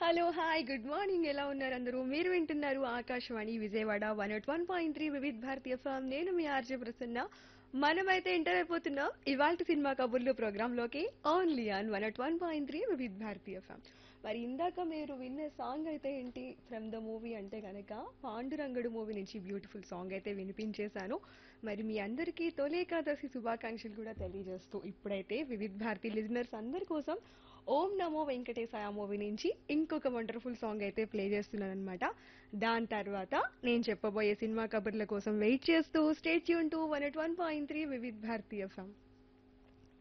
hello hi good morning ఎలా ఉన్నారు అందరూ మీరు వింటున్నారు ఆకాశవాణి విజయవాడ 101.3 వివిధ్ భారతీయ ఎఫ్ఎం నేను మీ ఆర్జే ప్రసన్న మనమైతే ఎంటర్ అయిపోతున్నాం ఇవాల్టి సినిమా కబుర్లు ప్రోగ్రామ్ లోకి only on 101.3 Vividh Bharatiya FM మరి ఇందాక మీరు విన్న సాంగ్ అయితే ఏంటి ఫ్రమ్ ద మూవీ అంటే కనుక పాండురంగడు మూవీ నుంచి బ్యూటిఫుల్ సాంగ్ అయితే వినిపించేశాను మరి మీ అందరికీ తొలి ఏకాదశి శుభాకాంక్షలు కూడా తెలియజేస్తూ ఇప్పుడైతే వివిధ్ భారతి లిజనర్స్ అందరి కోసం ఓం నమో వెంకటేశాయ మూవీ నుంచి ఇంకొక వండర్ఫుల్ సాంగ్ అయితే ప్లే చేస్తున్నాను అనమాట దాని తర్వాత నేను చెప్పబోయే సినిమా కబుర్ల కోసం వెయిట్ చేస్తూ stay tune to 101.3 Vividh Bharati FM